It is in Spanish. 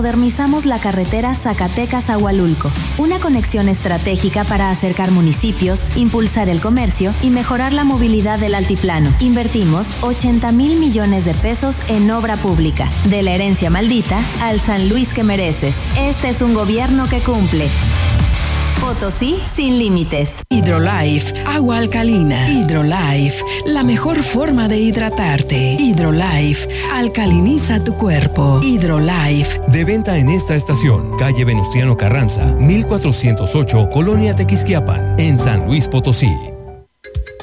modernizamos la carretera Zacatecas-Ahualulco, una conexión estratégica para acercar municipios, impulsar el comercio y mejorar la movilidad del altiplano. Invertimos 80,000 millones de pesos en obra pública. De la herencia maldita al San Luis que mereces. Este es un gobierno que cumple. Potosí sin límites. Hidrolife, agua alcalina. Hidrolife, la mejor forma de hidratarte. Hidrolife, alcaliniza tu cuerpo. Hidrolife. De venta en esta estación, calle Venustiano Carranza, 1408, Colonia Tequisquiapan, en San Luis Potosí.